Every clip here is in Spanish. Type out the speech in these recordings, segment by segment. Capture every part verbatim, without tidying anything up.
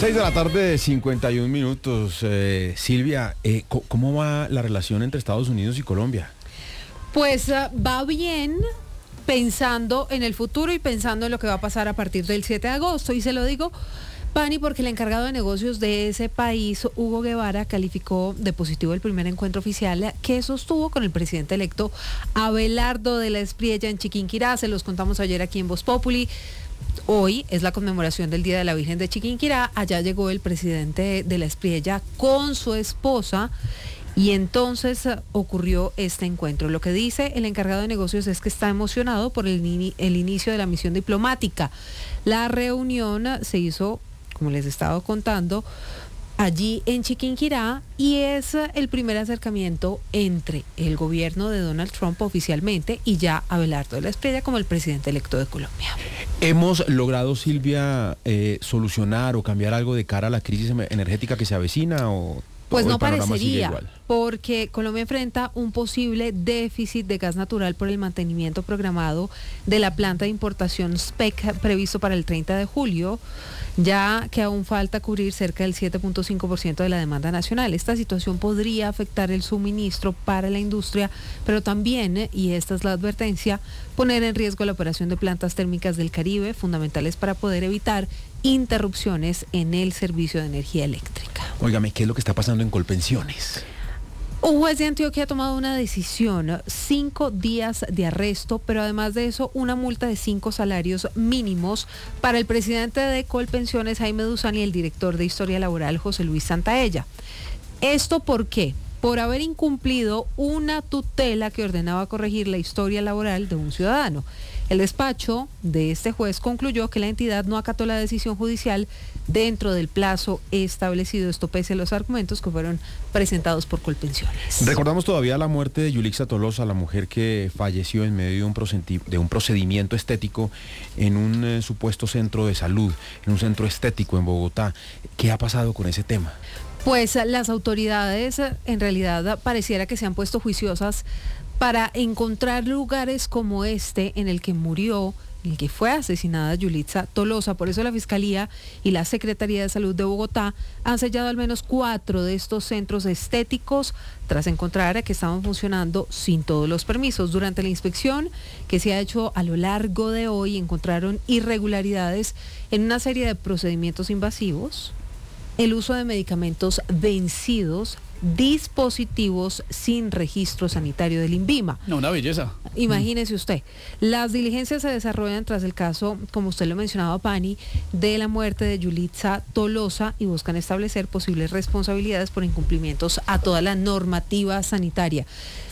seis de la tarde, cincuenta y un minutos. Eh, Silvia, eh, ¿cómo va la relación entre Estados Unidos y Colombia? Pues uh, va bien, pensando en el futuro y pensando en lo que va a pasar a partir del siete de agosto. Y se lo digo, Pani, porque el encargado de negocios de ese país, Hugo Guevara, calificó de positivo el primer encuentro oficial que sostuvo con el presidente electo Abelardo de la Espriella en Chiquinquirá. Se los contamos ayer aquí en Voz Populi. Hoy es la conmemoración del Día de la Virgen de Chiquinquirá. Allá llegó el presidente de la Espriella con su esposa y entonces uh, ocurrió este encuentro. Lo que dice el encargado de negocios es que está emocionado por el, ini- el inicio de la misión diplomática. La reunión uh, se hizo, como les he estado contando, allí en Chiquinquirá, y es uh, el primer acercamiento entre el gobierno de Donald Trump oficialmente y ya Abelardo de la Espriella como el presidente electo de Colombia. ¿Hemos logrado, Silvia, eh, solucionar o cambiar algo de cara a la crisis energética que se avecina o Pues no el panorama sigue parecería, igual? Porque Colombia enfrenta un posible déficit de gas natural por el mantenimiento programado de la planta de importación S P E C previsto para el treinta de julio, ya que aún falta cubrir cerca del siete punto cinco por ciento de la demanda nacional. Esta situación podría afectar el suministro para la industria, pero también, y esta es la advertencia, poner en riesgo la operación de plantas térmicas del Caribe, fundamentales para poder evitar interrupciones en el servicio de energía eléctrica. Óigame, ¿qué es lo que está pasando en Colpensiones? Un juez de Antioquia ha tomado una decisión, cinco días de arresto, pero además de eso, una multa de cinco salarios mínimos para el presidente de Colpensiones, Jaime Duzán, y el director de Historia Laboral, José Luis Santaella. ¿Esto por qué? Por haber incumplido una tutela que ordenaba corregir la historia laboral de un ciudadano. El despacho de este juez concluyó que la entidad no acató la decisión judicial dentro del plazo establecido, esto pese a los argumentos que fueron presentados por Colpensiones. Recordamos todavía la muerte de Yulixa Tolosa, la mujer que falleció en medio de un, procedi- de un procedimiento estético en un eh, supuesto centro de salud, en un centro estético en Bogotá. ¿Qué ha pasado con ese tema? Pues las autoridades en realidad pareciera que se han puesto juiciosas para encontrar lugares como este en el que murió, en el que fue asesinada Yulixa Tolosa. Por eso la Fiscalía y la Secretaría de Salud de Bogotá han sellado al menos cuatro de estos centros estéticos tras encontrar que estaban funcionando sin todos los permisos. Durante la inspección que se ha hecho a lo largo de hoy, encontraron irregularidades en una serie de procedimientos invasivos, el uso de medicamentos vencidos, dispositivos sin registro sanitario del INVIMA. No, una belleza. Imagínese usted. Las diligencias se desarrollan tras el caso, como usted lo mencionaba, Pani, de la muerte de Yulixa Tolosa y buscan establecer posibles responsabilidades por incumplimientos a toda la normativa sanitaria.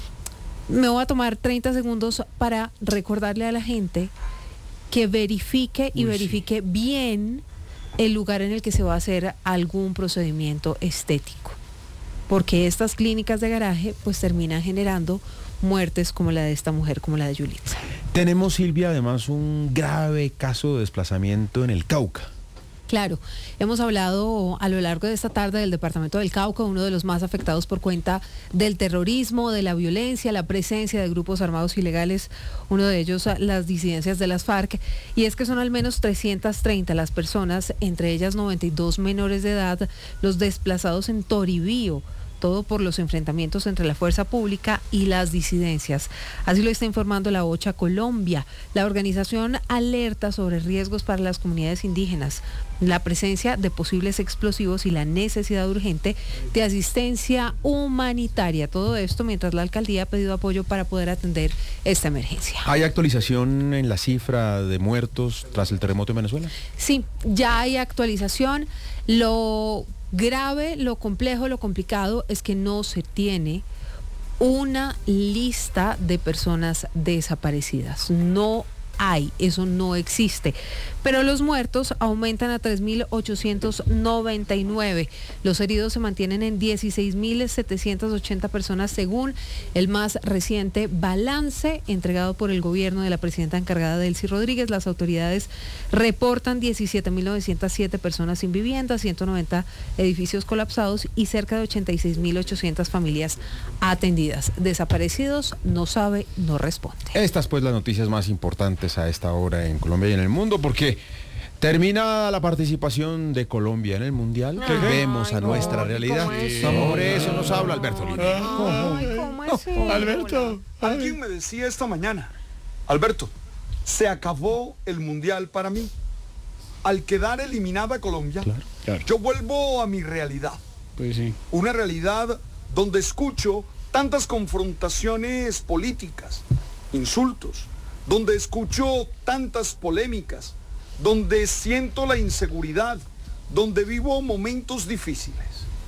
Me voy a tomar treinta segundos para recordarle a la gente que verifique y Uy, verifique sí. bien el lugar en el que se va a hacer algún procedimiento estético, porque estas clínicas de garaje pues terminan generando muertes como la de esta mujer, como la de Yulixa. Tenemos, Silvia, además un grave caso de desplazamiento en el Cauca. Claro, hemos hablado a lo largo de esta tarde del departamento del Cauca, uno de los más afectados por cuenta del terrorismo, de la violencia, la presencia de grupos armados ilegales, uno de ellos las disidencias de las FARC, y es que son al menos trescientas treinta las personas, entre ellas noventa y dos menores de edad, los desplazados en Toribío, todo por los enfrentamientos entre la fuerza pública y las disidencias. Así lo está informando la OCHA Colombia. La organización alerta sobre riesgos para las comunidades indígenas, la presencia de posibles explosivos y la necesidad urgente de asistencia humanitaria. Todo esto mientras la alcaldía ha pedido apoyo para poder atender esta emergencia. ¿Hay actualización en la cifra de muertos tras el terremoto en Venezuela? Sí, ya hay actualización. Lo grave, lo complejo, lo complicado es que no se tiene una lista de personas desaparecidas. No hay, eso no existe. Pero los muertos aumentan a tres mil ochocientos noventa y nueve. Los heridos se mantienen en dieciséis mil setecientas ochenta personas según el más reciente balance entregado por el gobierno de la presidenta encargada Delcy Rodríguez. Las autoridades reportan diecisiete mil novecientas siete personas sin vivienda, ciento noventa edificios colapsados y cerca de ochenta y seis mil ochocientas familias atendidas. Desaparecidos, no sabe, no responde. Estas pues las noticias más importantes a esta hora en Colombia y en el mundo, porque Termina la participación de Colombia en el Mundial. Ay, Vemos a no, nuestra realidad. ¿cómo es? Sobre eso nos habla Alberto Linero. Ay, ¿cómo así? Alberto, alguien me decía esta mañana, Alberto, se acabó el Mundial para mí. Al quedar eliminada Colombia, Claro, claro. yo vuelvo a mi realidad. Pues sí. Una realidad donde escucho tantas confrontaciones políticas, insultos, donde escucho tantas polémicas, donde siento la inseguridad, donde vivo momentos difíciles.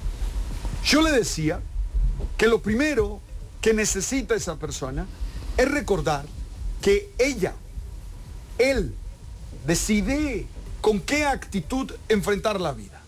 Yo le decía que lo primero que necesita esa persona es recordar que ella, él, decide con qué actitud enfrentar la vida.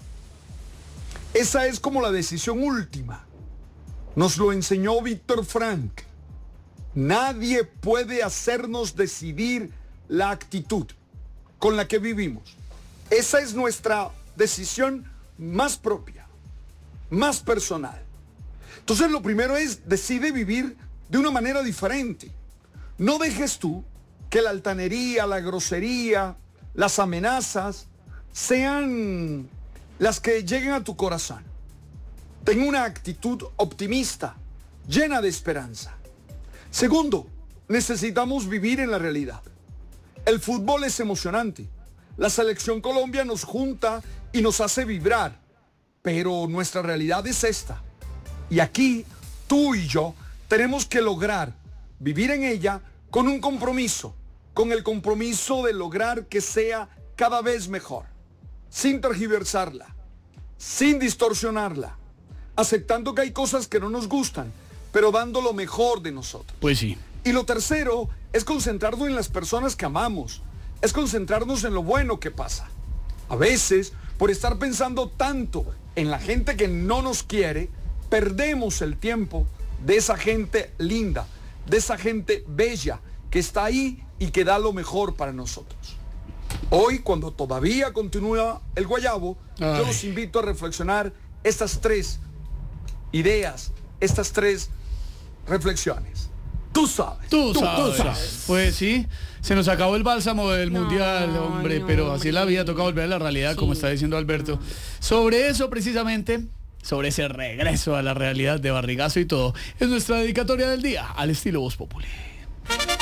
Esa es como la decisión última. Nos lo enseñó Víctor Frank. Nadie puede hacernos decidir la actitud con la que vivimos. Esa es nuestra decisión más propia, más personal. Entonces lo primero es, decide vivir de una manera diferente. No dejes tú que la altanería, la grosería, las amenazas sean las que lleguen a tu corazón. Ten una actitud optimista, llena de esperanza. Segundo, necesitamos vivir en la realidad. El fútbol es emocionante. La selección Colombia nos junta y nos hace vibrar. Pero nuestra realidad es esta. Y aquí, tú y yo, tenemos que lograr vivir en ella con un compromiso. Con el compromiso de lograr que sea cada vez mejor. Sin tergiversarla. Sin distorsionarla. Aceptando que hay cosas que no nos gustan, pero dando lo mejor de nosotros. Pues sí. Y lo tercero es concentrarnos en las personas que amamos. Es concentrarnos en lo bueno que pasa. A veces, por estar pensando tanto en la gente que no nos quiere, perdemos el tiempo de esa gente linda, de esa gente bella, que está ahí y que da lo mejor para nosotros. Hoy, cuando todavía continúa el guayabo, Ay. yo los invito a reflexionar estas tres ideas, estas tres reflexiones. Tú sabes. Tú, sabes. Pues sí, se nos acabó el bálsamo del No, mundial, hombre, no, pero así es la hombre. vida, toca volver a la realidad, Sí. como está diciendo Alberto. Sobre eso precisamente, sobre ese regreso a la realidad de barrigazo y todo, es nuestra dedicatoria del día, al estilo Voz Populi.